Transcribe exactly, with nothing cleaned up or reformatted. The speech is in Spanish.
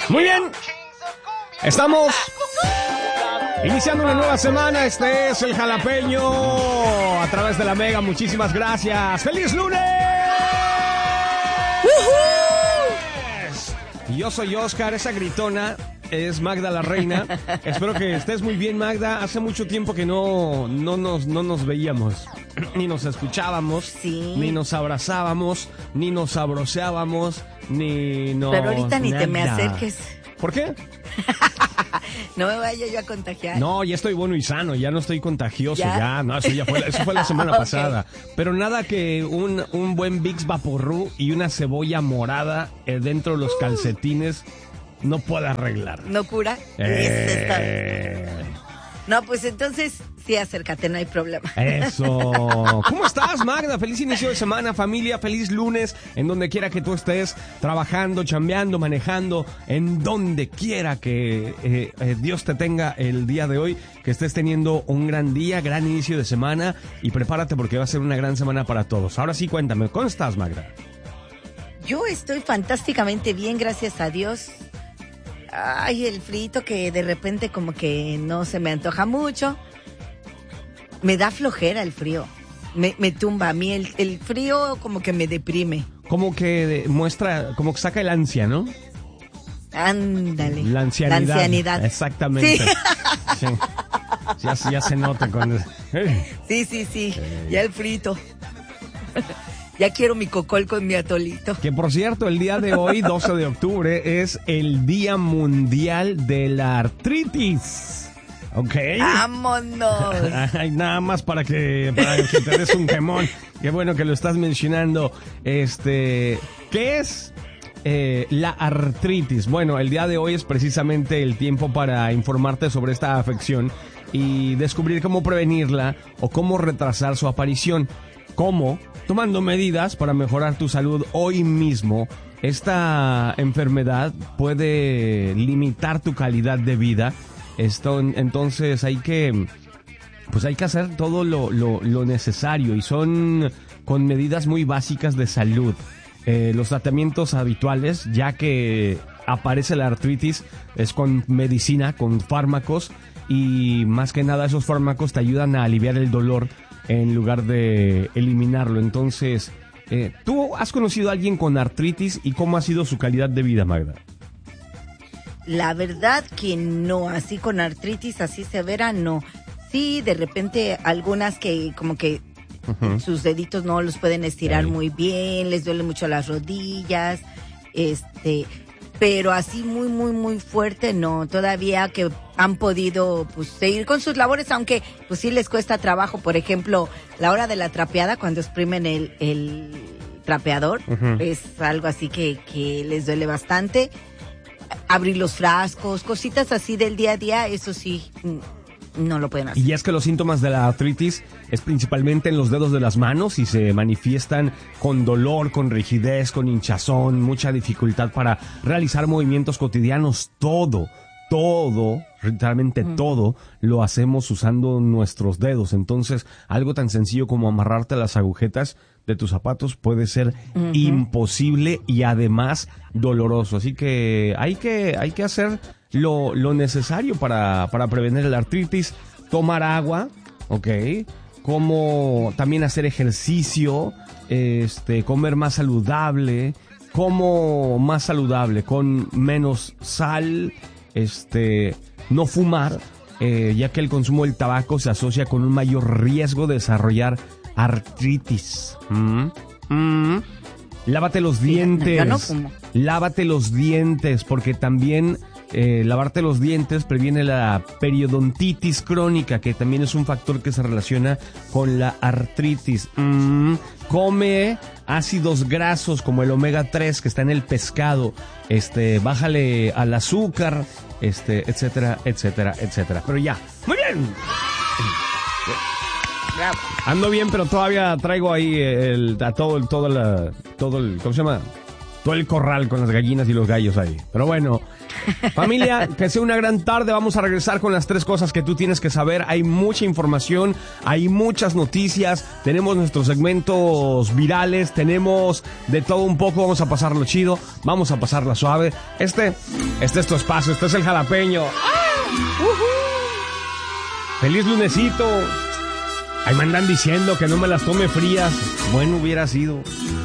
Muy bien, estamos iniciando una nueva semana. Este es el Jalapeño a través de la Mega. Muchísimas gracias. ¡Feliz lunes! ¡Uh-huh! Y yo soy Oscar, esa gritona es Magda la Reina. Espero que estés muy bien, Magda. Hace mucho tiempo que no, no, nos, no nos veíamos, ni nos escuchábamos, sí. ni nos abrazábamos, ni nos sabroseábamos, ni nos... Pero ahorita ni nada. te me acerques. ¿Por qué? No me vaya yo a contagiar. No, ya estoy bueno y sano, ya no estoy contagioso, ya, ya no, eso ya fue, eso fue la semana okay. pasada. Pero nada que un, un buen Vicks Vaporru y una cebolla morada eh, dentro de los uh. calcetines no puede arreglar. ¿No cura? Eh... No, pues entonces sí, acércate, no hay problema. Eso. ¿Cómo estás, Magda? Feliz inicio de semana, familia, feliz lunes, en donde quiera que tú estés, trabajando, chambeando, manejando, en donde quiera que eh, eh, Dios te tenga el día de hoy, que estés teniendo un gran día, gran inicio de semana, y prepárate porque va a ser una gran semana para todos. Ahora sí, cuéntame, ¿cómo estás, Magda? Yo estoy fantásticamente bien, gracias a Dios. Ay, el frito que de repente como que no se me antoja mucho. Me da flojera el frío. Me, me tumba. A mí el, el frío como que me deprime. Como que muestra, como que saca el ansia, ¿no? Ándale. La ancianidad. La ancianidad. Exactamente. Sí. Sí. Ya, ya se nota cuando... Sí, sí, sí. Ya el frito. Ya quiero mi cocol con mi atolito. Que por cierto, el día de hoy, doce de octubre, es el Día Mundial de la Artritis. ¿Ok? ¡Vámonos! Ay, nada más para que, para que te des un quemón. Qué bueno que lo estás mencionando. Este, ¿qué es eh, la artritis? Bueno, el día de hoy es precisamente el tiempo para informarte sobre esta afección y descubrir cómo prevenirla o cómo retrasar su aparición. ¿Cómo? Tomando medidas para mejorar tu salud hoy mismo. Esta enfermedad puede limitar tu calidad de vida. Esto, entonces hay que, pues hay que hacer todo lo, lo, lo necesario y son con medidas muy básicas de salud. Eh, los tratamientos habituales, ya que aparece la artritis, es con medicina, con fármacos y más que nada esos fármacos te ayudan a aliviar el dolor en lugar de eliminarlo. Entonces, eh, ¿tú has conocido a alguien con artritis y cómo ha sido su calidad de vida, Magda? La verdad que no, así con artritis así severa, no. Sí, de repente algunas que como que uh-huh. sus deditos no los pueden estirar sí. muy bien, les duele mucho las rodillas, este... pero así muy, muy, muy fuerte, no. Todavía que han podido, pues, seguir con sus labores, aunque, pues, sí les cuesta trabajo. Por ejemplo, la hora de la trapeada, cuando exprimen el, el trapeador, uh-huh. es algo así que, que les duele bastante. Abrir los frascos, cositas así del día a día, eso sí, no lo pueden hacer. Y es que los síntomas de la artritis es principalmente en los dedos de las manos y se manifiestan con dolor, con rigidez, con hinchazón, mucha dificultad para realizar movimientos cotidianos. Todo, todo, literalmente mm. todo, lo hacemos usando nuestros dedos. Entonces, algo tan sencillo como amarrarte las agujetas de tus zapatos puede ser uh-huh. imposible y además doloroso. Así que hay que, hay que hacer lo, lo necesario para, para prevenir la artritis. Tomar agua, ¿ok? Como también hacer ejercicio, este, comer más saludable, como más saludable, con menos sal, este, no fumar, eh, ya que el consumo del tabaco se asocia con un mayor riesgo de desarrollar artritis. Mm, mm. Lávate los dientes. Yo no fumo. Lávate los dientes, porque también eh, lavarte los dientes previene la periodontitis crónica, que también es un factor que se relaciona con la artritis. Mm. Come ácidos grasos como el omega tres que está en el pescado. Este, bájale al azúcar, este, etcétera, etcétera, etcétera. Pero ya, muy bien. Bravo. Ando bien, pero todavía traigo ahí el, a todo el, todo la, todo el, ¿cómo se llama? todo el corral con las gallinas y los gallos ahí. Pero bueno, familia, que sea una gran tarde. Vamos a regresar con las tres cosas que tú tienes que saber. Hay mucha información, hay muchas noticias, tenemos nuestros segmentos virales, tenemos de todo un poco. Vamos a pasarlo chido, vamos a pasarla suave. Este, este es tu espacio, este es el jalapeño. ¡Ah! ¡Uh-huh! ¡Feliz lunesito! Ahí me andan diciendo que no me las tome frías. Bueno, hubiera sido.